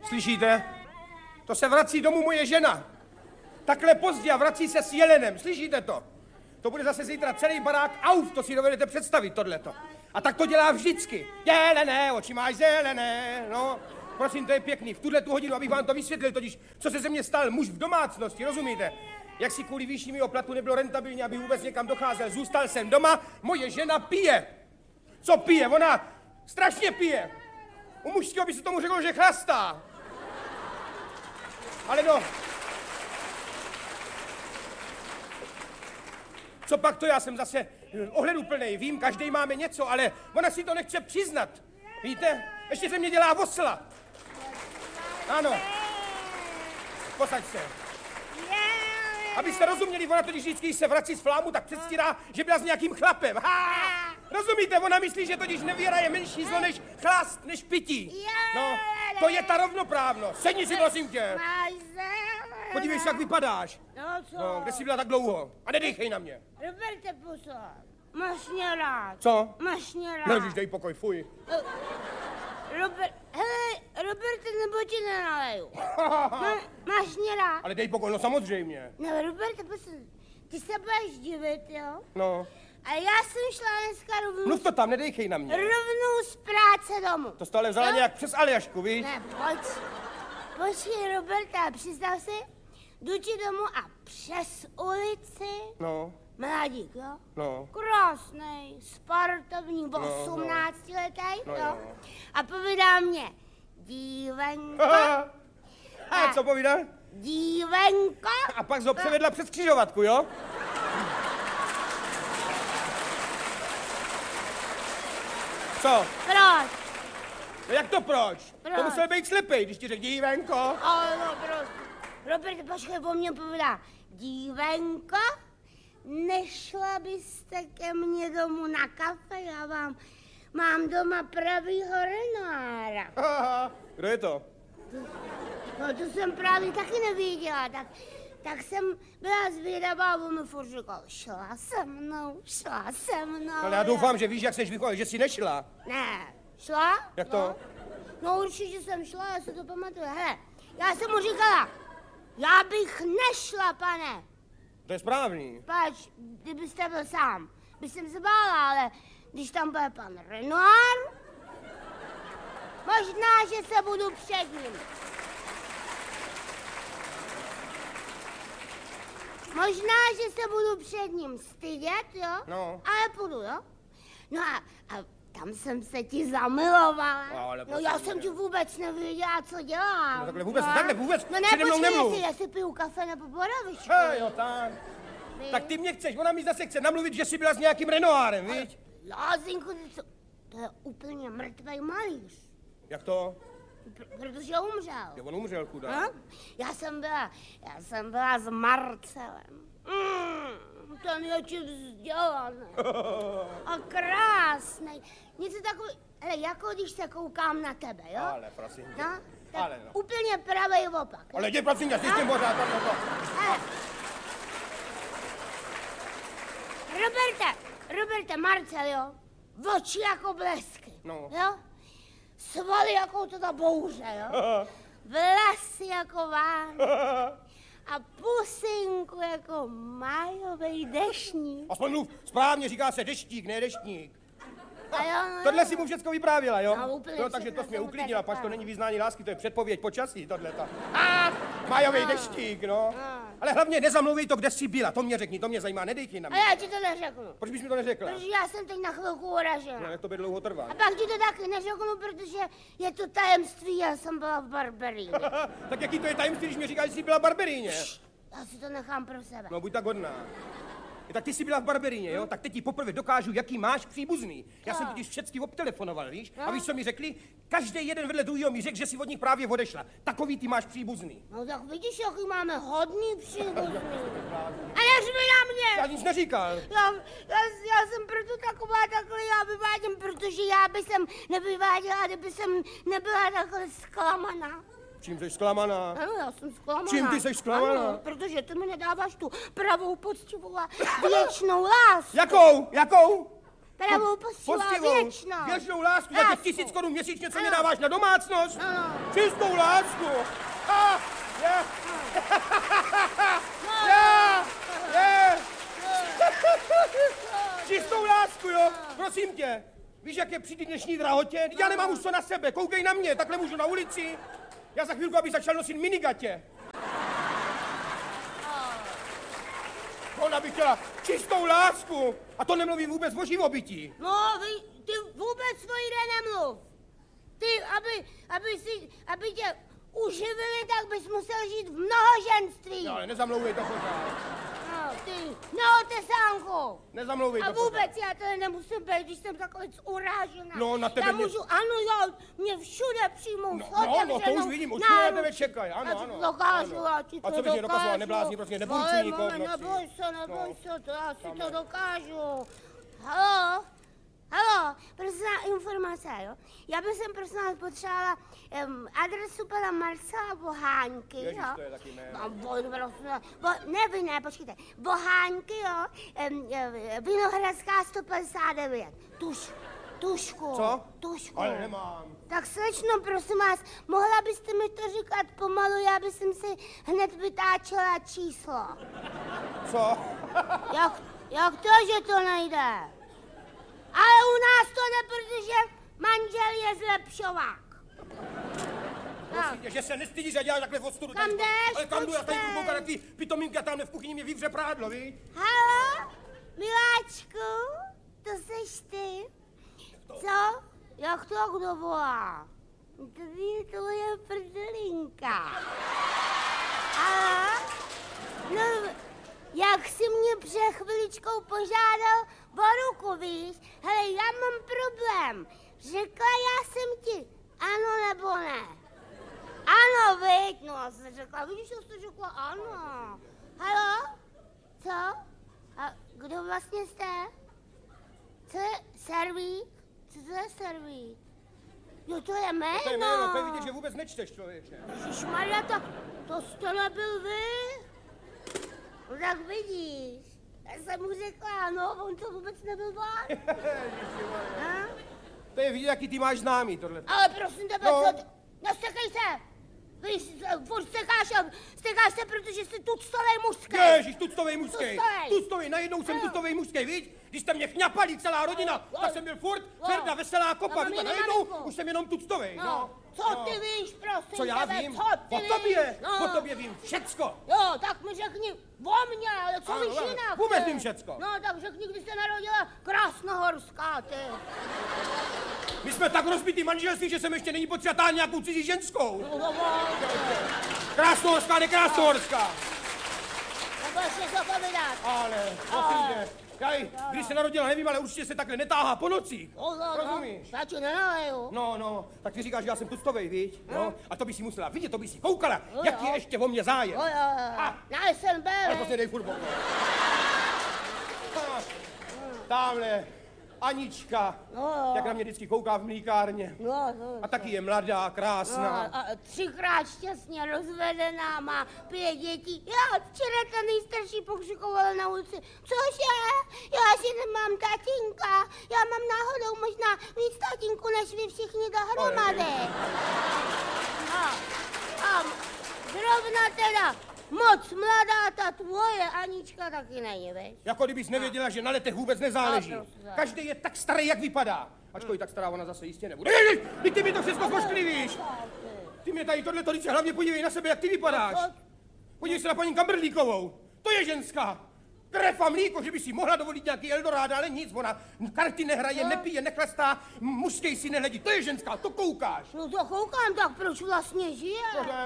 Slyšíte? To se vrací domů moje žena. Takhle pozdě a vrací se s jelenem. Slyšíte to? To bude zase zítra celý barák auf, to si dovedete představit, tohleto. A tak to dělá vždycky. Jelené, oči máš zelené, no. Prosím, to je pěkný. V tuhle tu hodinu, abych vám to vysvětlil, totiž, co se ze mě stal muž v domácnosti, rozumíte? Jak si kvůli výši mého platu nebylo rentabilní, aby vůbec někam docházel. Zůstal jsem doma, moje žena pije. Co pije? Ona strašně pije. U mužského by se tomu řeklo, že chlastá. Ale no. Co pak to, já jsem zase ohleduplnej, vím, každý máme něco, ale ona si to nechce přiznat. Víte? Ještě se mě dělá osla. Ano. Posaď se. Abyste rozuměli, ona totiž vždycky se vrací z flámu, tak předstírá, že byla s nějakým chlapem. Ha! Rozumíte, ona myslí, že totiž nevěra je menší zlo než chlast, než pití. No, to je ta rovnoprávnost. Sedni si, prosím tě. Podívej se, jak vypadáš. No co? No, kde jsi byla tak dlouho? A nedejchej na mě. Roberte, puso, máš mě rád. Co? Máš mě rád. Nelžíš, dej pokoj, fuj. Roberte, nebo ti nenaleju. Máš mě rád. Ale dej pokoj, no samozřejmě. No, Roberte, puso, ty se budeš divit, jo? No. A já jsem šla dneska rovnou... Mluv to tam, nedejchej na mě. Rovnou z práce domů. To jsi to ale vzala nějak přes Aljašku, víš? Ne, počkej, Roberta, představ si, jdu ti domů a přes ulici... No. Mladík, jo? No. Krásnej, sportovní, 18letý, no, jo? A povídá mě, dívenko. A co povídá? Dívenko. A pak ho převedla přes křižovatku, jo? Co? Proč? No jak to proč? Proč? To musel být slepej, když ti řekl dívenko. Ale no, proč? Robert, počkej, po mně povídá, dívenko, nešla byste ke mně domů na kafe, já vám mám doma pravýho Renoira. Kdo je to? No to jsem právě taky nevěděla, tak jsem byla zvědavá, on mi furt říkal, šla se mnou. Ale já doufám, že víš, jak seš vychovat, že jsi nešla. Ne, šla? Jak to? No určitě jsem šla, já si to pamatuju. Hele, já jsem mu říkala, já bych nešla, pane. To je správný. Pač, kdybyste byl sám, bych jsem se bála, ale když tam byl pan Renoir, možná, že se budu před ním. Možná, že se budu před ním stydět, jo? No. Ale půjdu, jo? No a tam jsem se ti zamilovala. No já jsem ti vůbec nevěděla, co dělám. No takhle vůbec, No ne, přede mnou nemluv. jestli piju kafe nebo boravičku. Jo, tak. Tak ty mě chceš, ona mi zase chce namluvit, že jsi byla s nějakým Renoirem, viď? Lázinku, to je úplně mrtvej malíř. Jak to? Protože umřel. Jo, on umřel, chudák. Já jsem byla s Marcelem. Ten je ti vzdělaný. A krásnej. Něco takový, ale jako když se koukám na tebe, jo? Ale prosím tě. No, tak Ale no. úplně pravej opak. Ale jdi prosím tě, jsi s tím pořád. Roberte, Marcel, jo? Oči jako blesky, No. jo? Svaly jako ta bouře, jo? Vlasy jako Vánoce. A pusinku jako májovej deštník. Aspoň mluv správně, říká se deštík, ne deštník. A jo, no, Tohle si mu všecko vyprávěla, jo? No, úplně takže všechno to jsi mě jsem mu uklidnila, tady pač to vyprávěla. není vyznání lásky, to je předpověď počasí, tohleta. Májovej deštík, no. Ale hlavně nezamluvej to, kde jsi byla, to mě řekni, to mě zajímá, nedej na A mě. já ti to neřeknu. Proč bys mi to neřekla? Protože já jsem teď na chvilku uražena. No, jak to by dlouho trvá. A pak ti to taky neřeknu, protože je to tajemství, já jsem byla v Barberíně. Tak jaký to je tajemství, když mi říkáš, že jsi byla v Barberíně? Já si to nechám pro sebe. No, buď tak hodná. Tak ty jsi byla v Barberíně, jo? Tak teď ti poprvé dokážu, jaký máš příbuzný. Já jsem totiž všecky obtelefonoval, víš? A víš, co mi řekli? Každý jeden vedle druhého mi řekl, že si od nich právě odešla. Takový ty máš příbuzný. No tak vidíš, jaký máme hodný příbuzný. A neřvi na mě! Já nic neříkal. Já jsem proto takhle já vyvádím, protože já by jsem nevyváděla, kdyby jsem nebyla takhle zklamaná. Čím jsi zklamaná? Ano, já jsem zklamaná. Čím ty jsi zklamaná? Ano, protože ty mi nedáváš tu pravou, poctivou a věčnou lásku. Jakou? pravou poctivou, věčnou. Věčnou lásku za těch 1000 korun měsíčně, co mě dáváš na domácnost. Ano. Čistou lásku. Je. Čistou lásku, jo? Prosím tě. Víš, jak je při té dnešní drahotě? Já nemám už co na sebe, koukej na mě, takhle můžu na ulici. Já za chvilku, abych začal nosit minigatě. Ona by chtěla čistou lásku. A to nemluvím vůbec o živobytí. No, ty vůbec svoji nemluv. Ty, aby tě uživili, tak bys musel žít v mnohoženství. No, ale nezamlouvej to pořád. No, ty, neotesánku. Nezamlouvej to A vůbec pořád. já to nemusím být, když jsem takhle urážena. No, na tebe já mě... můžu, ano, jo, mě všude přijmou s No, to už vidím, už mě na tebe čekají, ano. Dokážu, já ti to A co bys mě dokazoval, neblázni, prostě neburcuj nikoho v noci. Neboj se, to já si to dokážu. Halo, prosím vás, informace, jo? Já bych sem prosím vás potřebovala adresu pana Marcela Boháňky, jo? Ježiš, to je taky jméno. Ne, počkejte. Boháňky, jo? Vinohradská 159. Tušku. Co? Tušku. Ale nemám. Tak slečno, prosím vás, mohla byste mi to říkat pomalu, já bych si hned vytáčela číslo. Co? Jak to, že to nejde? Ale u nás to jde, protože manžel je zlepšovák. Prosím tě, že se nestydíš a děláš takhle v ostudu. Kam jdeš? Ale kam jdu, já tady Počkej. budu koukat na tvý pitomínky a tamhle v kuchyni mě vyvře prádlo, víš? Halo, miláčku, to seš ty? Co? Jak to kdo volá? Tady je tvoje prdelinka. Halo? No, jak jsi mě před chviličkou požádal o ruku, víš? Hele, já mám problém. Řekla já jsem ti ano nebo ne? Ano, viď? No, já jsem řekla, vidíš, že jsi řekla ano. Halo? Co? A kdo vlastně jste? Co je servík? Co to je servík? Jo, to je jméno. To je jméno, to je vidět, že vůbec nečteš, člověče. Ježišmarja, tak to jste nebyl vy? No tak vidíš, já jsem mu řekla, no, on to vůbec nebyl váš. To je vidět, jaký ty máš známý, tohle. Ale prosím tebe, No. co ty? Nestekej se! Víš, furt stekáš se, protože jsi tuctovej mužskej. Ježiš, tuctovej mužskej. Tuctovej, najednou jsem tuctovej mužskej, víš? Když jste mě chňapali celá rodina, tak jsem byl furt tvrda, veselá kopa, víš? A najednou už jsem jenom tuctovej, no. Co ty víš, prosím Co já tebe, vím? co ty O tobě, víš? o tobě vím všecko. Jo, tak mi řekni o mně, ale co Ano, víš ale jinak? vůbec ty? vím všecko. No, tak řekni, kdy se narodila Krásnohorská, ty. My jsme tak rozbitý manželství, že jsem ještě není potřeba nějakou cizí ženskou. Krásnohorská, nekrásnohorská. Nebudeš něco povídat. Ale, prosím tě, když se narodila, nevím, ale určitě se takhle netáhá po nocích. Rozumíš? Já ti nenaleju. No, tak ty říkáš, že já jsem tuctovej, víš? No, a to by si musela vidět, to by si koukala, jak je ještě o mě zájem. Já jsem byl. Ale prostě dej furt boku. Tamhle, Anička, jak na mě vždycky kouká v mlýkárně. A taky je mladá, krásná. A 3krát šťastně rozvedená, má 5 dětí. Já včera ta nejstarší pokřikovala na ulici. Cože? Já si nemám tatínka. Já mám náhodou možná víc tatínku, než vy všichni dohromady. A zrovna teda moc mladá ta tvoje Anička taky není, veď? Jako kdybys nevěděla, že na letech vůbec nezáleží. prostě. Každý je tak starý, jak vypadá. Ačkoliv tak stará ona zase jistě nebude. Ty mi to všechno zpošklivíš. Ty mě tady tohle tolik hlavně podívej na sebe, jak ty vypadáš. Podívej se na paní Kamberlíkovou. To je ženská. Krev a mlíko, že by si mohla dovolit nějaký Eldorado, ale nic, ona karty nehraje, nepije, nechlastá, mužskej si nehledí. To je ženská, to koukáš. No to koukám, tak proč vlastně žije?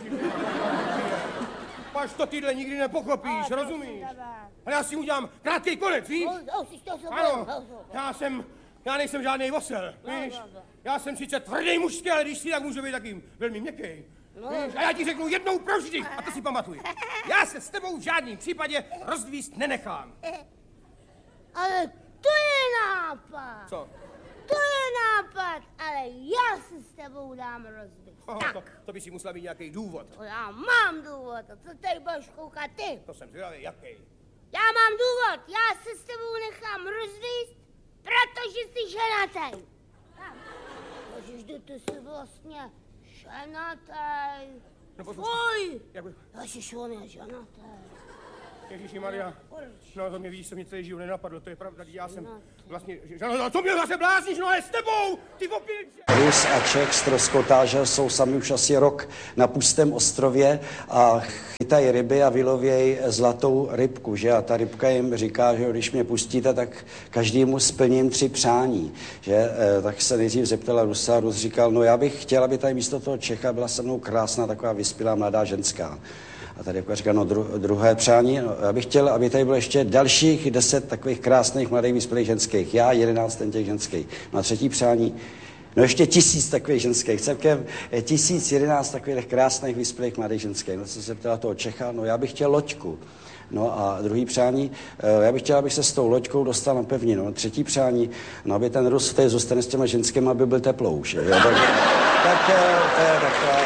Paž to tyhle nikdy nepochopíš, rozumíš? Ale já si udělám krátký konec, víš? Ano, já nejsem žádný osel, víš? Já jsem sice tvrdý mužský, ale když si tak můžu být taky velmi měkký. Víš? A já ti řeknu jednou provždy, a to si pamatuj. Já se s tebou v žádném případě rozvíst nenechám. Ale to je nápad. Co? To je nápad, ale já se s tebou dám rozbít. To by si musela mít nějaký důvod. Já mám důvod, a co tady budeš koukat ty? To jsem zvědavý, jaký. Já mám důvod, já se s tebou nechám rozvíst protože jsi ženatý. Ježiš, ty jsi vlastně ženatý. Fuj! Ježiš, on je ženatý. Ježišimaria, no to mě víš, co mě celý život nenapadlo, to je pravda, já jsem vlastně, no co mě zase blázníš, no ale s tebou, ty opilče! Rus a Čech z Troskotáže jsou sami už asi rok na pustém ostrově a chytají ryby a vylovějí zlatou rybku, že? A ta rybka jim říká, že když mě pustíte, tak každému splním 3 přání, že? Tak se nejdřív zeptala Rusa a Rus říkal, no já bych chtěl, aby tady místo toho Čecha byla se mnou krásná taková vyspělá mladá ženská. A tady říká, no druhé přání, no, já bych chtěl, aby tady bylo ještě dalších 10 takových krásných mladých vyspělých ženských. Já 11 těch ženských. No a třetí přání, no ještě 1000 takových ženských. Celkem 1011 takových krásných vyspělých mladých ženských. No co se ptala toho Čecha, no já bych chtěl loďku. No a druhý přání, já bych chtěl, abych se s tou loďkou dostal na pevninu. No, třetí přání, no aby ten Rus tady zůstane s těma ženskými, aby byl teplouš. Tak to je taková...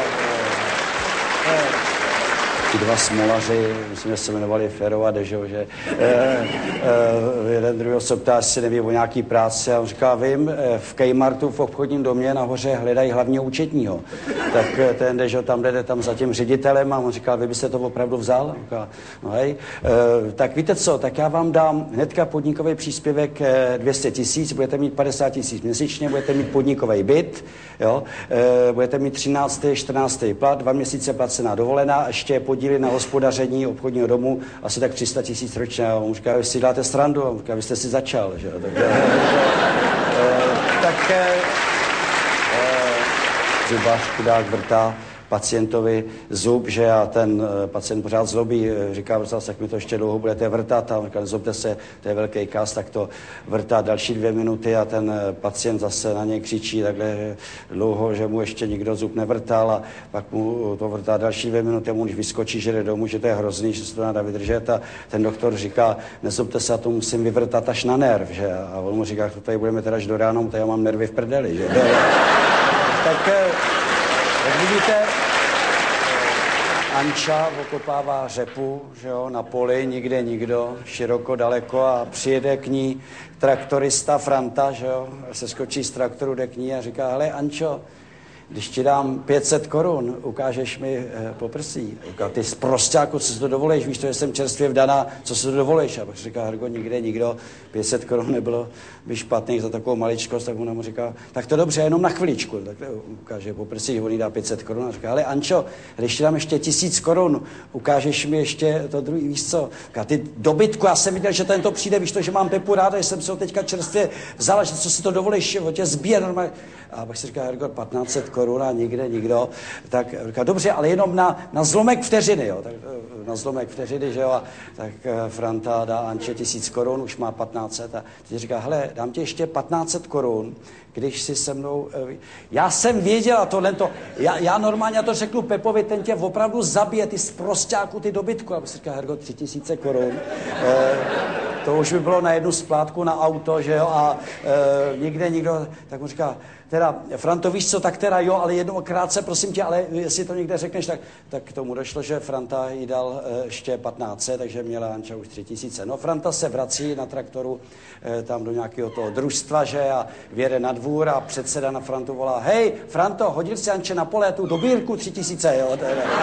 Ty dva smolaři, myslím, že se jmenovali Fero a Dežo, že jeden druhého se ptá, jestli neví o nějaký práci a on říká, vím, v Kmartu v obchodním domě nahoře hledají hlavního účetního. Tak ten Dežo tam jde tam za tím ředitelem a on říká, vy byste to opravdu vzal? Říká, no hej, tak víte co, tak já vám dám hnedka podnikový příspěvek 200 000, budete mít 50 000 měsíčně, budete mít podnikový byt, jo, budete mít 13. 14. plat, 2 měsíce placená dovolená, ještě podíly na hospodaření obchodního domu, asi tak 300 000 ročně. A on říká, vy si dáte srandu, a on říká, vy jste si začal, že jo. Zubař chudák vrtá pacientovi zub, že a ten pacient pořád zlobí, říká, tak mi to ještě dlouho budete vrtat a on říká, nezlobte se, to je velký kas, tak to vrtá další 2 minuty a ten pacient zase na něj křičí takhle dlouho, že mu ještě nikdo zub nevrtal a pak mu to vrtá další 2 minuty a mu když vyskočí, že jde domů, že to je hrozný, že se to nedá vydržet a ten doktor říká, nezlobte se, a to musím vyvrtat až na nerv, že a on mu říká, tady budeme teda až do rána, tady já mám nervy v prdeli, že tak jak vidíte, Anča okopává řepu, že jo, na poli, nikde nikdo, široko, daleko a přijede k ní traktorista Franta, že jo, se skočí z traktoru, jde k ní a říká, hele Ančo, když ti dám 500 korun, ukážeš mi poprsí. Říká, ty sprosťáku, co si to dovolíš, víš to, že jsem čerstvě vdaná, co si to dovolíš? A pak říká, Hrgo, nikde nikdo, 500 korun nebylo by špatných za takovou maličkost, tak ona mu říká, tak to dobře, jenom na chviličku. Tak ukáže poprsí, on jí dá 500 korun a říká, ale Ančo, když ti dám ještě 1000 korun, ukážeš mi ještě to druhý, víš co? Říká, ty dobytku, já jsem viděl, že tento přijde, víš to, že mám Pepu ráda, že jsem se ho teďka čerstvě vzala, že co si to dovolíš, o tě zbíje normálně. A pak si říká, Hrgo, 1500 korun a nikde nikdo. Tak říká, dobře, ale jenom na zlomek vteřiny, jo. Tak na zlomek vteřiny, že jo. A tak Franta dá Anče 1000 korun, už má 1500 a teď říká, hele, dám ti ještě 1500 korun, když si se mnou... Já jsem věděla tohleto, já normálně to řeknu Pepovi, ten tě opravdu zabije, ty sprosťáku, ty dobytku. A si říká, Hergo, 3000 korun. To už by bylo na jednu splátku na auto, že jo, a nikde nikdo, tak mu říká, teda, Franto, víš co, tak teda jo, ale jednou krátce, prosím tě, ale jestli to někde řekneš, tak k tomu došlo, že Franta jí dal ještě 1500, takže měla Anča už 3000. No, Franta se vrací na traktoru tam do nějakého toho družstva, že, a vyjede na dvůr a předseda na Frantu volá, hej, Franto, hodil si Anče na pole tu dobírku 3000, jo,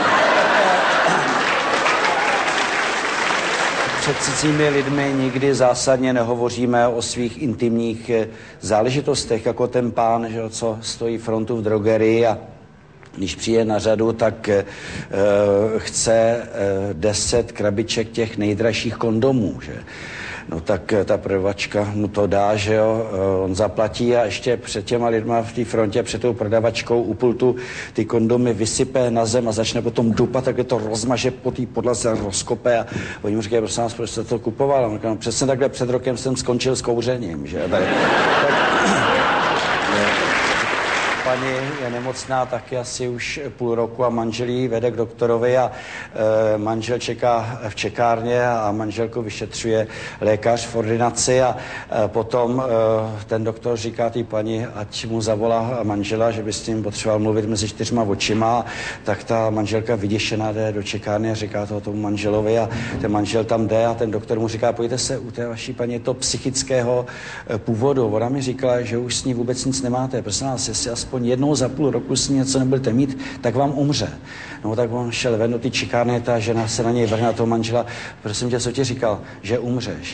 Před cizími lidmi nikdy zásadně nehovoříme o svých intimních záležitostech, jako ten pán, že, co stojí frontu v drogerii a když přijde na řadu, tak chce 10 krabiček těch nejdražších kondomů, že? No tak ta prodavačka mu to dá, že jo, on zaplatí a ještě před těma lidma v té frontě, před tou prodavačkou u pultu ty kondomy vysype na zem a začne potom dupat, tak to rozmaže po té podlaze, rozkope a oni mu říkají, prosím vás, proč jste to kupoval? A on říká, no, přesně takhle před rokem jsem skončil s kouřením, že? Tak paní je nemocná taky asi už půl roku a manžel jí vede k doktorovi a manžel čeká v čekárně a manželku vyšetřuje lékař v ordinaci a potom ten doktor říká té paní, ať mu zavolá manžela, že by s tím potřeboval mluvit mezi 4 očima, tak ta manželka vyděšená jde do čekárny a říká to tomu manželovi a ten manžel tam jde a ten doktor mu říká, pojďte se, u té vaší paní je to psychického původu. Ona mi říkala, že už s ní vůbec nic nemáte. Prosím vás, jestli aspoň jednou za půl roku s ní něco nebudete mít, tak vám umře. No tak on šel ven do té čekárny, ta žena se na něj vrhne na toho manžela. Prosím tě, co ti říkal? Že umřeš.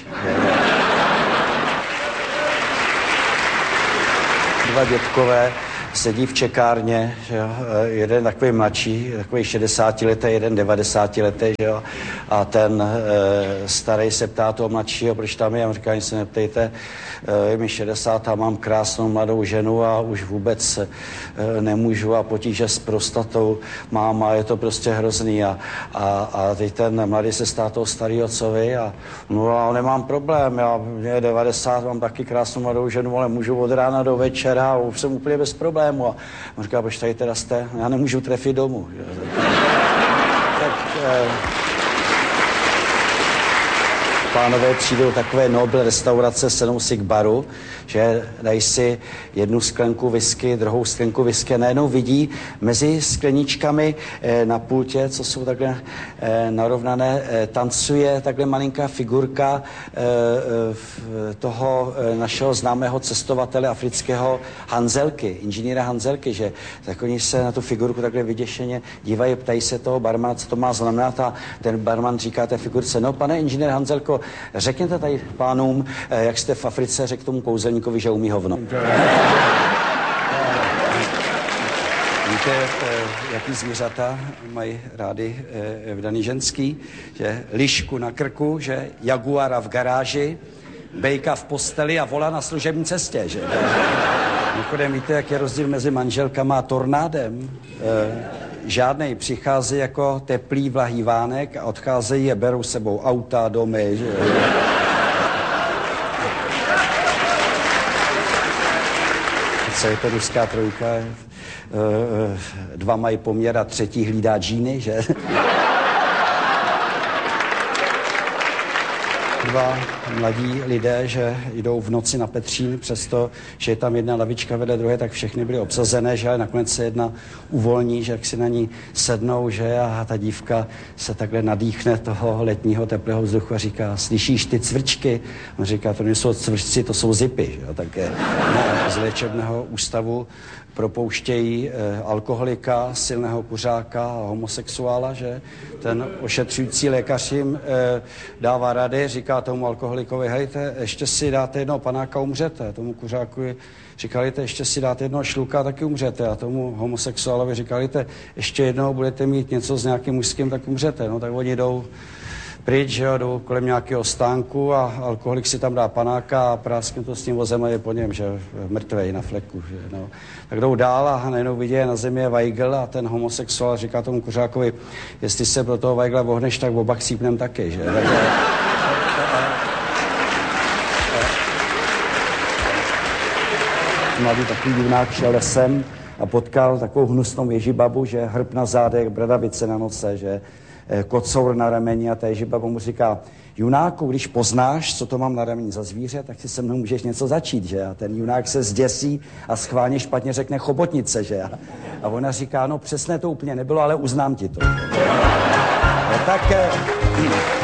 Dva dětkové sedí v čekárně, že jo? Jeden takový mladší, takový 60letý, jeden 90letý, že jo? A ten starý se ptá toho mladšího, proč tam je, a on říká, nic se neptejte, je mi 60 a mám krásnou mladou ženu a už vůbec nemůžu a potíže s prostatou mám a je to prostě hrozný a teď ten mladý se stá toho starýho, co vy a no a nemám problém, mě je 90, mám taky krásnou mladou ženu, ale můžu od rána do večera a už jsem úplně bez problému. A on říká, proč tady teda jste? Já nemůžu trefit domů. Tak pánové přijdou takové Nobel restaurace, sednou si k baru, že dají si jednu sklenku whisky, druhou sklenku whisky a najednou vidí mezi skleničkami na pultě, co jsou takhle narovnané, tancuje takhle malinká figurka toho našeho známého cestovatele afrického Hanzelky, inženýra Hanzelky, že tak oni se na tu figurku takhle vyděšeně dívají, ptají se toho barmana, co to má znamenat a ten barman říká té figurce, no pane inženýr Hanzelko, řekněte tady pánům, jak jste v Africe řekl tomu kouzelníkovi, že umí hovno. Víte, jaký zvířata mají rády vdaný ženský? Že lišku na krku, že jaguara v garáži, bejka v posteli a vola na služební cestě, že? Mimochodem, víte, jak je rozdíl mezi manželkama a tornádem? Žádnej přichází jako teplý vlahý vánek a odcházejí a berou sebou auta, domy, že? Co je to ruská trojka? 2 mají poměr a 3. hlídá džíny, že? 2 mladí lidé, že jdou v noci na Petřín, přesto, že je tam jedna lavička vedle druhé, tak všechny byly obsazené, že ale nakonec se jedna uvolní, že jak si na ní sednou, že a ta dívka se takhle nadýchne toho letního teplého vzduchu a říká, slyšíš ty cvrčky? On říká, to nejsou cvrčci, to jsou zipy, že? Tak z léčebného ústavu propouštějí alkoholika, silného kuřáka a homosexuála, že ten ošetřující lékař jim dává rady, říká tomu alkoholikovi, hejte, ještě si dáte jednoho panáka, umřete. Tomu kuřákovi říkali, ještě si dáte jednoho šluka, taky umřete. A tomu homosexuálovi říkali, ještě jednou budete mít něco s nějakým mužským, tak umřete. No tak oni jdou pryč, že jo, jdou kolem nějakého stánku a alkoholik si tam dá panáka a práskne to s tím vozem a je po něm, že mrtvej na fleku, že no. Tak jdou dál a najednou vidí, na zemi je Weigl a ten homosexuál říká tomu kuřákovi, jestli se pro toho Weigla vohneš, tak oba chcípnem taky, že? Mladý takový junák šel lesem a potkal takovou hnusnou ježibabu, že hrb na zádech, bradavice na noce, že kocour na rameni a ta ježibaba mu říká, junáku, když poznáš, co to mám na rameni za zvíře, tak si se mnou můžeš něco začít, že? A ten junák se zděsí a schválně špatně řekne chobotnice, že? A ona říká, no přesně to úplně nebylo, ale uznám ti to. No, tak